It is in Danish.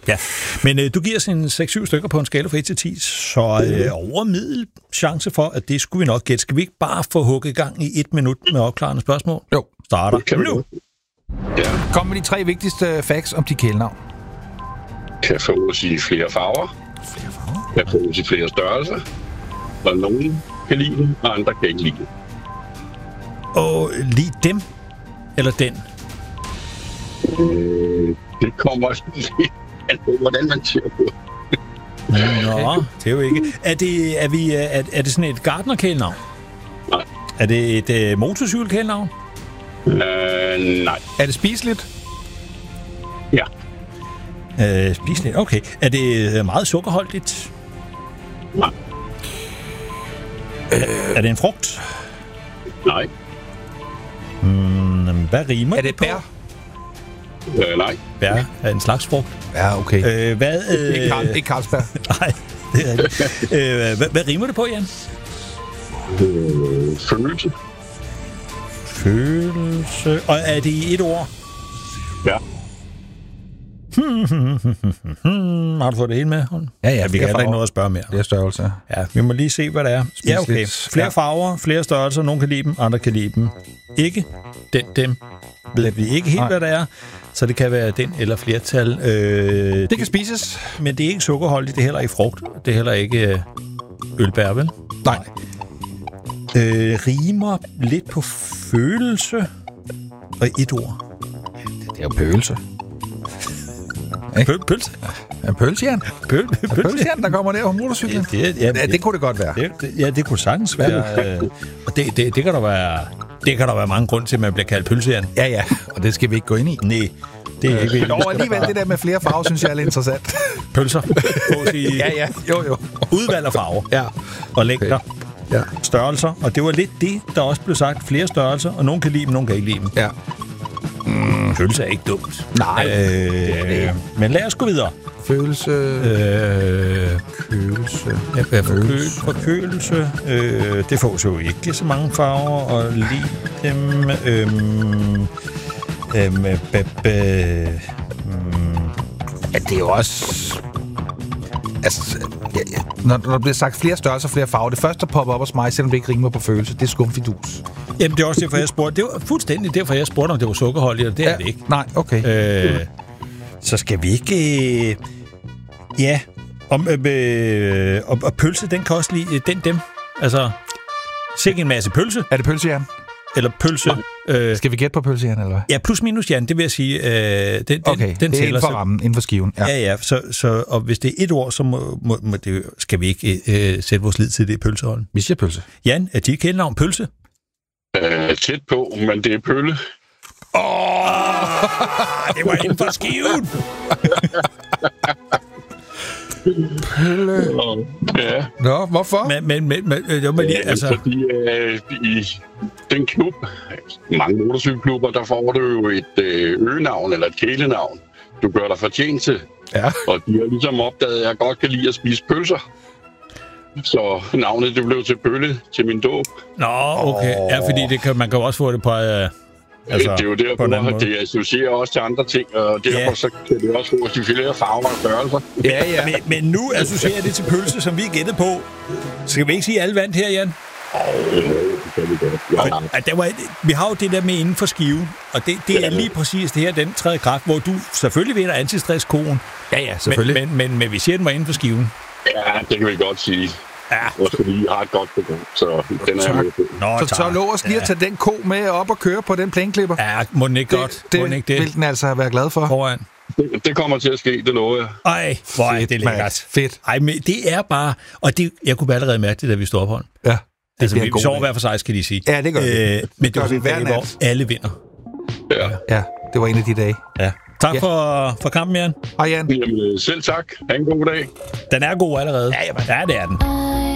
Ja, men du giver os en 6-7 stykker på en skala fra 1 til 10, så over middel chance for, at det skulle vi nok gætte. Skal vi ikke bare få hugget i gang i 1 minut med opklarende spørgsmål? Jo. Starter nu. Ja. Kom med de 3 vigtigste facts om de kælenavn. Kan fås i flere farver. Kan fås i flere størrelser. Og nogen kan lide det, og andre kan ikke lide det. Og lide dem, eller den? Det kommer an på, hvordan man ser på. Nå, det er jo ikke. Er det sådan et gartnerkælenavn? Nej. Er det et motorcykelkælenavn? Nej. Er det spiseligt? Ja. Spiseligt, okay. Er det meget sukkerholdigt? Nej. Er det en frugt? Nej. Hvad rimer Er det bær? Nej. Bær er en slags frugt. Ja, okay. Ikke Carlsberg. Nej, det er det. Hvad rimer det på, Jan? Følelse. Følelse. Og er det i et ord? Ja. Har du fået det hele med? Ja, Vi kan heller ikke noget at spørge mere. Det er størrelse. Ja, vi må lige se, hvad det er. Ja, okay. Flere farver, flere størrelser. Nogle kan lide dem, andre kan lide dem. Ikke dem ved vi ikke helt, hvad det er. Så det kan være den eller flertal. Det kan spises. Men det er ikke sukkerholdigt, det er heller ikke frugt. Det er heller ikke ølbær, vel? Nej. Rimer lidt på følelse og et ord. Det er jo pølse. Pølse? Ja, pølsejern. Pølsejern, der kommer der på motorcyklen. Det kunne det godt være. Det kunne sagtens være. Og det kan der være. Det kan der være mange grunde til, at man bliver kaldt pølsejern. Ja, og det skal vi ikke gå ind i. Nej, det er ikke. Og alligevel det der med flere farver, synes jeg er lidt interessant. Pølser. Ja. Jo. Udvalg af farver. Ja. Og længder. Ja. Størrelser. Og det var lidt det, der også blev sagt. Flere størrelser, og nogen kan lide dem, nogen kan ikke lide dem. Ja. Følelse er ikke dumt. Nej. Men lad os gå videre. Følelse. Køelse. Forkølelse. Det får jo ikke så mange farver, og lide dem. Ja, det er jo også... Altså, når der bliver sagt flere størrelser, flere farver, det første, der popper op hos mig, selvom det ikke rimer på følelse, det er skumfidus. Jamen, det er også derfor, jeg spurgte. Det var fuldstændig derfor, jeg spurgte, om det var sukkerholdigt, og det er det ikke. Nej, okay. Så skal vi ikke... Og pølse, den kan også lide dem. Altså, sikke en masse pølse. Er det pølsejern? Eller pølse. Skal vi gætte på pølsejern, eller hvad? Ja, plus minus Jan, det vil jeg sige. Den det er inden for rammen, inden for skiven. Ja. Og hvis det er et ord, så må det, skal vi ikke sætte vores lid til det pølsehold. Vi siger pølse. Jan, er dit kælenavn pølse? Tæt på, men det er pølle. Det var inden for skiven! Pølle. Ja. Nå, hvorfor? Men altså... Fordi i den klub, mange motorcykelklubber, der får du jo et øgenavn eller et kælenavn. Du gør dig fortjent til. Ja. Og de har ligesom opdaget, at jeg godt kan lide at spise pølser. Så navnet det blev til Pølle til min dåb. Nå, okay. Ja, fordi man kan jo også få det på... Altså, det er jo derfor, det associerer også til andre ting, og derfor så kan det også få de flere farver og størrelser. Ja. Men nu associerer det til pølse, som vi gættede på. Skal vi ikke sige alle vandt her, Jan? Vi har jo det der med inden for skiven, og det er lige præcis det her, den tredje kraft, hvor du selvfølgelig vinder antistresskoen. Ja, selvfølgelig. Men vi siger, den var inden for skiven. Ja, det kan vi godt sige. Ja. Og fordi jeg har et godt program, så den er med på. Så lov os lige at tage den ko med op og køre på den plæneklipper. Ja, må den ikke godt. Det vil den altså være glad for. Foran. Det kommer til at ske, det lover jeg. Ej, hvor er det lækkert. Fedt. Ej, men det er bare... Og det, jeg kunne allerede mærke det, da vi stod ophold. Ja. Altså, vi sover hver for sig, skal de sige. Ja, det gør vi. Men det var sådan en dag, hvor alle vinder. Ja, det var en af de dage. Ja. Tak for kampen, Jan. Hej, Jan. Jamen, selv tak. Ha' en god dag. Den er god allerede. Ja, jamen. Ja, det er den.